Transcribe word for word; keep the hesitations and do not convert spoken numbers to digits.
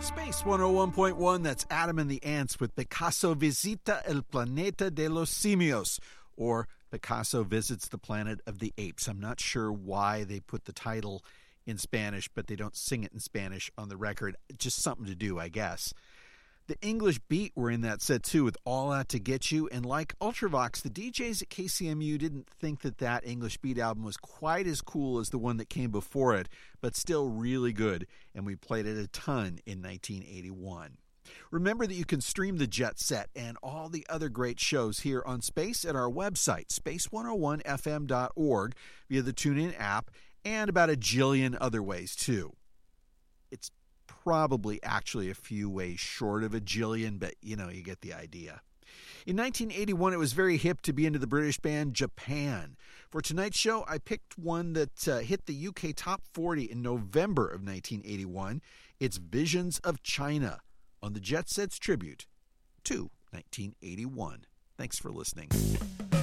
Space one oh one point one, that's Adam and the Ants with Picasso Visita el Planeta de los Simios, or Picasso Visits the Planet of the Apes. I'm not sure why they put the title in Spanish, but they don't sing it in Spanish on the record. Just something to do, I guess. The English Beat were in that set too with All Out to Get You, and like Ultravox, the D Js at K C M U didn't think that that English Beat album was quite as cool as the one that came before it, but still really good, and we played it a ton in nineteen eighty-one. Remember that you can stream the Jet Set and all the other great shows here on Space at our website, space one oh one f m dot org, via the TuneIn app, and about a jillion other ways too. It's probably actually a few ways short of a jillion, but you know, you get the idea. In nineteen eighty-one, it was very hip to be into the British band Japan. For tonight's show, I picked one that uh, hit the U K Top forty in November of nineteen eighty-one. It's Visions of China on the Jet Set's tribute to nineteen eighty-one. Thanks for listening.